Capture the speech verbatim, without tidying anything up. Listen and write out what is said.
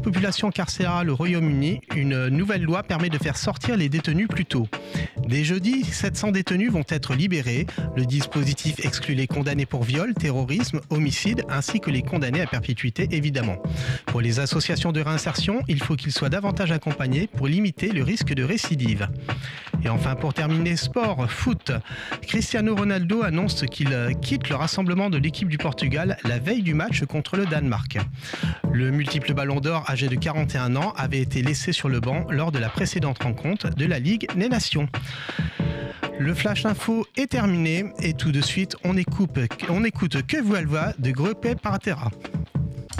Population carcérale au Royaume-Uni, une nouvelle loi permet de faire sortir les détenus plus tôt. Dès jeudi, sept cents détenus vont être libérés. Le dispositif exclut les condamnés pour viol, terrorisme, homicide, ainsi que les condamnés à perpétuité, évidemment. Pour les associations de réinsertion, il faut qu'ils soient davantage accompagnés pour limiter le risque de récidive. Et enfin, pour terminer, sport, foot. Cristiano Ronaldo annonce qu'il quitte le rassemblement de l'équipe du Portugal la veille du match contre le Danemark. Le multiple ballon d'or âgé de quarante et un ans avait été laissé sur le banc lors de la précédente rencontre de la Ligue des Nations. Le Flash Info est terminé et tout de suite on écoute, on écoute Que Vuelva de Grupo Partera.